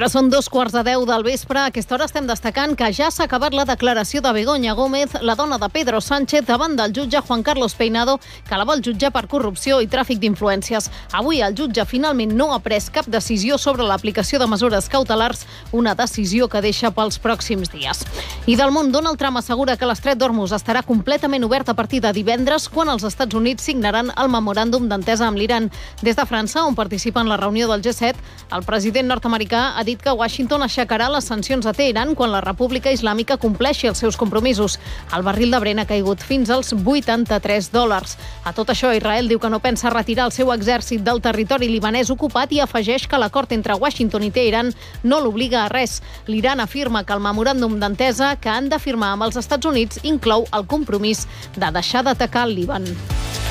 Ara són 2:15 del vespre. A aquesta hora estem destacant que ja s'ha acabat la declaració de Begoña Gómez, la dona de Pedro Sánchez, davant del jutge Juan Carlos Peinado, que la vol jutjar per corrupció i tràfic d'influències. Avui el jutge finalment no ha pres cap decisió sobre l'aplicació de mesures cautelars, una decisió que deixa pels pròxims dies. I del món, Donald Trump assegura que l'estret d'Hormuz estarà completament obert a partir de divendres, quan els Estats Units signaran el memoràndum d'entesa amb l'Iran. Des de França, on participa en la reunió del G7, el president nord-americà ha dit que Washington aixecarà les sancions a Teheran quan la República Islàmica compleixi els seus compromisos. El barril de Brent ha caigut fins als $83. A tot això, Israel diu que no pensa retirar el seu exèrcit del territori libanès ocupat i afegeix que l'acord entre Washington i Teheran no l'obliga a res. L'Iran afirma que el memoràndum d'entesa que han de firmar amb els Estats Units inclou el compromís de deixar d'atacar el Líban.